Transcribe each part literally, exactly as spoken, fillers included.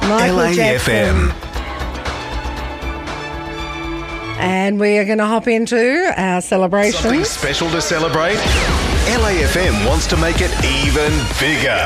Michael L A F M. Jackson. And we are going to hop into our celebrations. Something special to celebrate? L A F M wants to make it even bigger.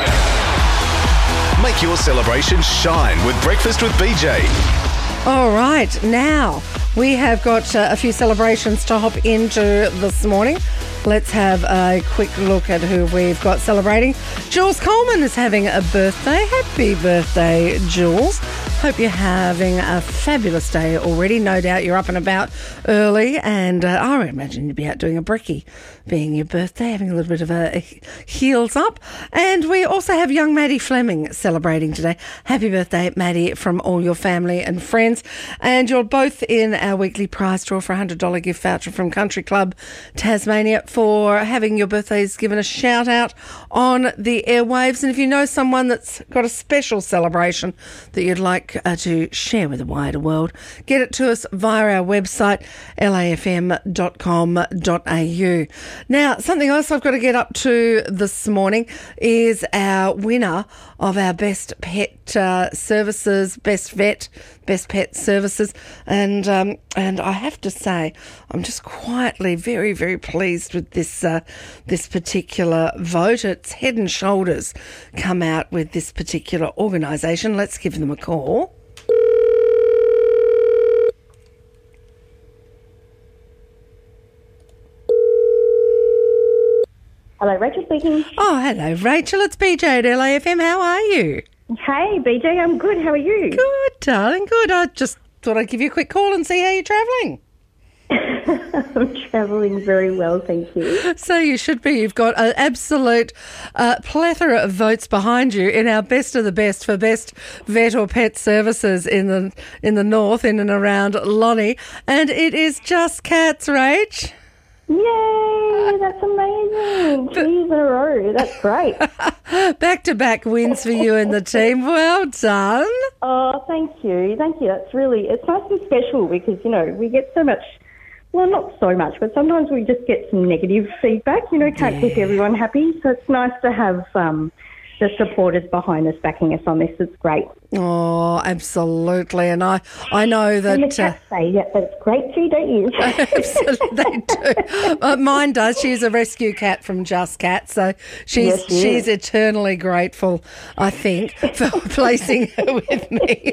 Make your celebration shine with Breakfast with B J. All right, now we have got uh, a few celebrations to hop into this morning. Let's have a quick look at who we've got celebrating. Jules Coleman is having a birthday. Happy birthday, Jules. Hope you're having a fabulous day already. No doubt you're up and about early, and uh, I imagine you'd be out doing a brekkie, being your birthday, having a little bit of a heels up. And we also have young Maddie Fleming celebrating today. Happy birthday, Maddie, from all your family and friends. And you're both in our weekly prize draw for a one hundred dollars gift voucher from Country Club Tasmania for having your birthdays given a shout out on the airwaves. And if you know someone that's got a special celebration that you'd like uh, to share with the wider world, get it to us via our website, L A F M dot com dot A U. Now, something else I've got to get up to this morning is our winner of our Best Pet uh, Services, Best Vet, Best Pet Services. And um, and I have to say, I'm just quietly very, very pleased with this uh, this particular vote. It's head and shoulders come out with this particular organisation. Let's give them a call. Hello, Rachel speaking. Oh, hello, Rachel. It's B J at L A F M. How are you? Hey, B J, I'm good. How are you? Good, darling, good. I just thought I'd give you a quick call and see how you're travelling. I'm travelling very well, thank you. So you should be. You've got an absolute uh, plethora of votes behind you in our best of the best for best vet or pet services in the in the north, in and around Lonnie. And it is Just Cats, Rach. Yay, that's amazing. Two in a row. That's great. Back-to-back wins for you and the team. Well done. Oh, thank you. Thank you. That's really, it's nice and special because, you know, we get so much, well, not so much, but sometimes we just get some negative feedback, you know, can't Yeah. keep everyone happy. So it's nice to have um, the supporters behind us backing us on this. It's great. Oh, absolutely. And I, I know that... And the cats say, yeah, that's great too, don't you? Absolutely, they do. Uh, mine does. She's a rescue cat from Just Cats, so she's Yes, she she's is. eternally grateful, I think, for placing her with me.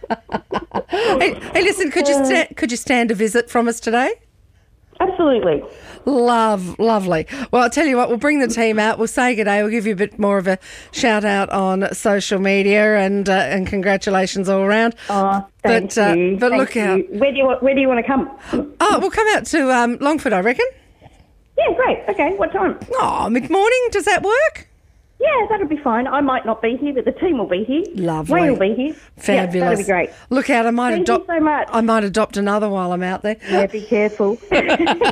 hey, hey, listen, could you sta- could you stand a visit from us today? Absolutely. Love, lovely. Well, I'll tell you what, we'll bring the team out. We'll say good day. We'll give you a bit more of a shout out on social media, and uh, and congratulations all around. Oh, thank but uh, you. but Thank look you. out. Where do you want, where do you want to come? Oh, we'll come out to um, Longford, I reckon. Yeah, great. Okay, what time? Oh, mid-morning. Does that work? Yeah, that'll be fine. I might not be here, but the team will be here. Lovely. Wayne will be here. Fabulous. Yeah, that'll be great. Look out, I might Thank adopt you so much. I might adopt another while I'm out there. Yeah, be careful. Good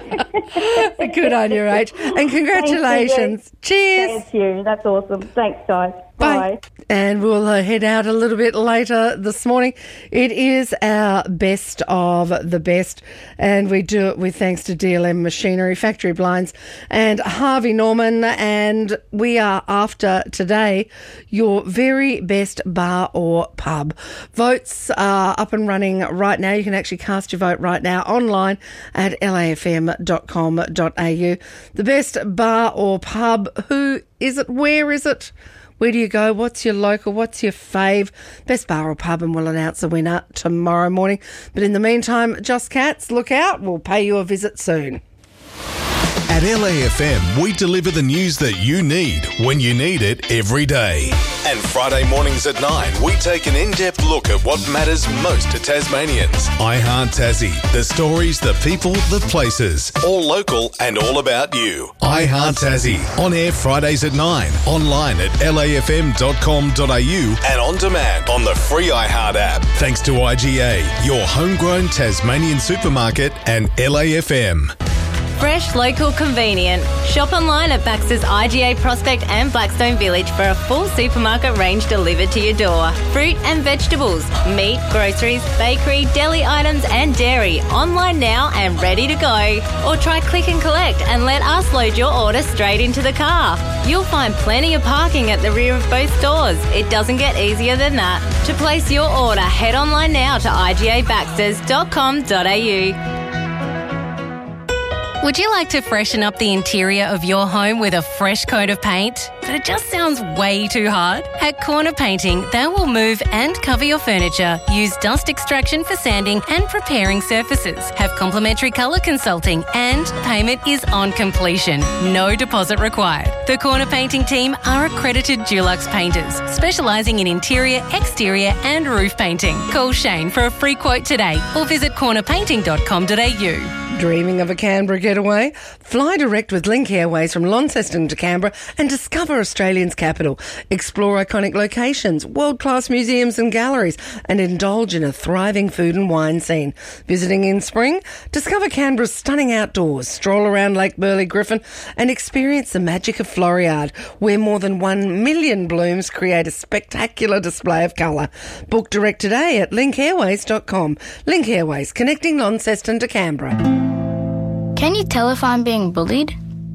on you, Rach. And congratulations. Cheers. Thank you. That's awesome. Thanks, guys. Bye. And we'll uh, head out a little bit later this morning. It is our best of the best, and we do it with thanks to D L M Machinery, Factory Blinds, and Harvey Norman. And we are after today your very best bar or pub. Votes are up and running right now. You can actually cast your vote right now online at L A F M dot com dot A U. The best bar or pub. Who is it? Where is it? Where do you go? What's your local? What's your fave? Best bar or pub, and we'll announce the winner tomorrow morning. But in the meantime, Just Cats, look out. We'll pay you a visit soon. At L A F M, we deliver the news that you need when you need it every day. And Friday mornings at nine, we take an in-depth look at what matters most to Tasmanians. I Heart Tassie. The stories, the people, the places. All local and all about you. I Heart Tassie. On air Fridays at nine. Online at L A F M dot com dot A U and on demand on the free iHeart app. Thanks to I G A, your homegrown Tasmanian supermarket, and L A F M. Fresh, local, convenient. Shop online at Baxter's I G A Prospect and Blackstone Village for a full supermarket range delivered to your door. Fruit and vegetables, meat, groceries, bakery, deli items and dairy. Online now and ready to go. Or try click and collect and let us load your order straight into the car. You'll find plenty of parking at the rear of both stores. It doesn't get easier than that. To place your order, head online now to I G A baxters dot com dot a u. Would you like to freshen up the interior of your home with a fresh coat of paint? But it just sounds way too hard? At Corner Painting, they will move and cover your furniture, use dust extraction for sanding and preparing surfaces, have complimentary colour consulting, and payment is on completion. No deposit required. The Corner Painting team are accredited Dulux painters, specialising in interior, exterior and roof painting. Call Shane for a free quote today or visit corner painting dot com dot a u. Dreaming of a Canberra getaway? Fly direct with Link Airways from Launceston to Canberra and discover Australia's capital. Explore iconic locations, world-class museums and galleries, and indulge in a thriving food and wine scene. Visiting in spring? Discover Canberra's stunning outdoors, stroll around Lake Burley Griffin and experience the magic of Floriade, where more than one million blooms create a spectacular display of colour. Book direct today at link airways dot com. Link Airways, connecting Launceston to Canberra. Can you tell if I'm being bullied?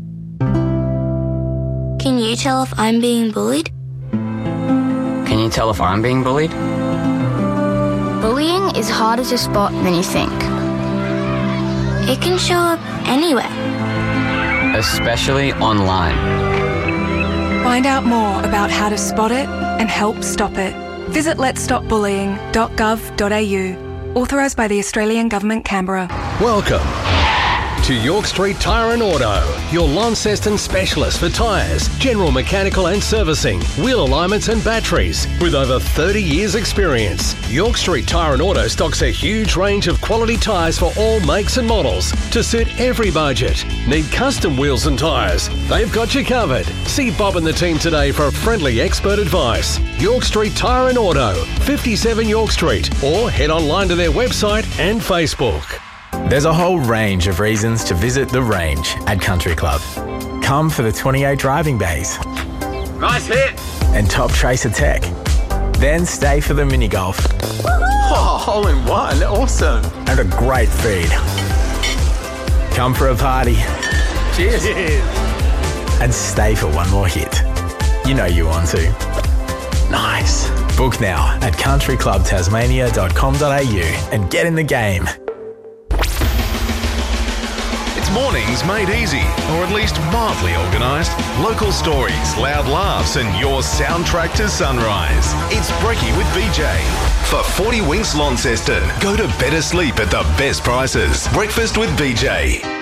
Can you tell if I'm being bullied? Can you tell if I'm being bullied? Bullying is harder to spot than you think. It can show up anywhere. Especially online. Find out more about how to spot it and help stop it. Visit lets stop bullying dot gov dot a u. Authorised by the Australian Government, Canberra. Welcome to York Street Tyre and Auto, your Launceston specialist for tyres, general mechanical and servicing, wheel alignments and batteries. With over thirty years experience, York Street Tyre and Auto stocks a huge range of quality tyres for all makes and models to suit every budget. Need custom wheels and tyres? They've got you covered. See Bob and the team today for friendly expert advice. York Street Tyre and Auto, fifty-seven York Street, or head online to their website and Facebook. There's a whole range of reasons to visit the range at Country Club. Come for the twenty-eight driving bays. Nice hit! And top tracer tech. Then stay for the mini golf. Oh, hole in one. Awesome. And a great feed. Come for a party. Cheers. Cheers. And stay for one more hit. You know you want to. Nice. Book now at country club tasmania dot com dot a u and get in the game. Mornings made easy, or at least mildly organised. Local stories, loud laughs, and your soundtrack to sunrise. It's Brekkie with B J. For forty winks Launceston, go to better sleep at the best prices. Breakfast with B J.